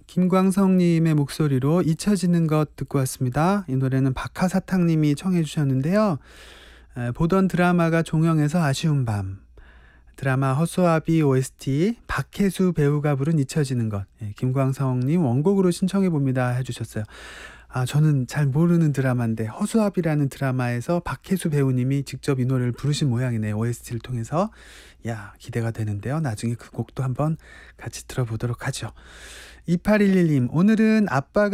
김광석님의 목소리로 잊혀지는 것 듣고 왔습니다. 이 노래는 박하사탕님이 청해 주셨는데요. 보던 드라마가 종영해서 아쉬운 밤. 드라마 허수아비 OST 박혜수 배우가 부른 잊혀지는 것. 김광석님 원곡으로 신청해 봅니다 해주셨어요. 저는 잘 모르는 드라마인데 허수아비라는 드라마에서 박혜수 배우님이 직접 이 노래를 부르신 모양이네요. OST를 통해서. 기대가 되는데요. 나중에 그 곡도 한번 같이 들어보도록 하죠. 2811님, 오늘은 아빠가